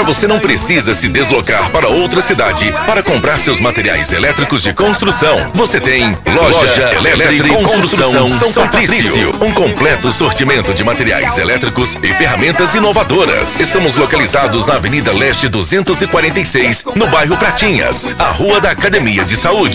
você não precisa se deslocar para outra cidade para comprar seus materiais elétricos de construção. Você tem Loja Elétrica e Construção São Patrício. Um completo sortimento de materiais elétricos e ferramentas inovadoras. Estamos localizados na Avenida Leste 246, no bairro Pratinhas, a Rua da Academia de Saúde.